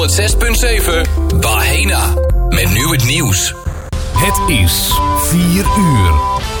106.7 Bahena. Met nu het nieuws. Het is 4 uur.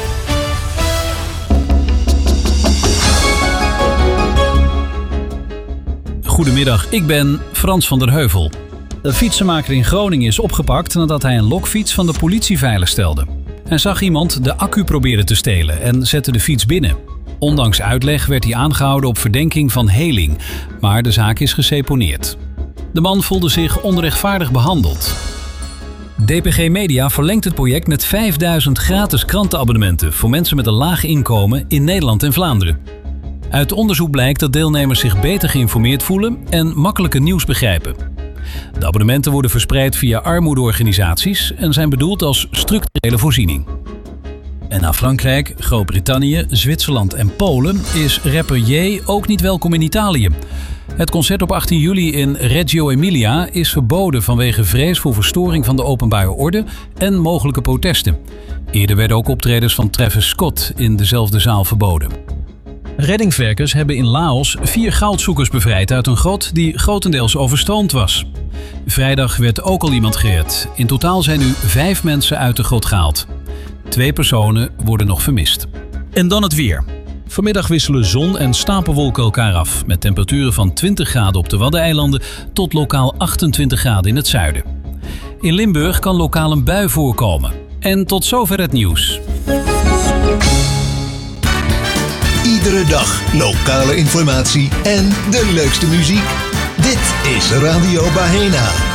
Goedemiddag, ik ben Frans van der Heuvel. De fietsenmaker in Groningen is opgepakt nadat hij een lokfiets van de politie veiligstelde. Hij zag iemand de accu proberen te stelen en zette de fiets binnen. Ondanks uitleg werd hij aangehouden op verdenking van heling, maar de zaak is geseponeerd. De man voelde zich onrechtvaardig behandeld. DPG Media verlengt het project met 5000 gratis krantenabonnementen voor mensen met een laag inkomen in Nederland en Vlaanderen. Uit onderzoek blijkt dat deelnemers zich beter geïnformeerd voelen en makkelijker nieuws begrijpen. De abonnementen worden verspreid via armoedeorganisaties en zijn bedoeld als structurele voorziening. En na Frankrijk, Groot-Brittannië, Zwitserland en Polen is rapper J ook niet welkom in Italië. Het concert op 18 juli in Reggio Emilia is verboden vanwege vrees voor verstoring van de openbare orde en mogelijke protesten. Eerder werden ook optredens van Travis Scott in dezelfde zaal verboden. Reddingwerkers hebben in Laos 4 goudzoekers bevrijd uit een grot die grotendeels overstroomd was. Vrijdag werd ook al iemand gered. In totaal zijn nu 5 mensen uit de grot gehaald. 2 personen worden nog vermist. En dan het weer. Vanmiddag wisselen zon en stapelwolken elkaar af, met temperaturen van 20 graden op de Waddeneilanden tot lokaal 28 graden in het zuiden. In Limburg kan lokaal een bui voorkomen. En tot zover het nieuws. Iedere dag lokale informatie en de leukste muziek. Dit is Radio Bahena.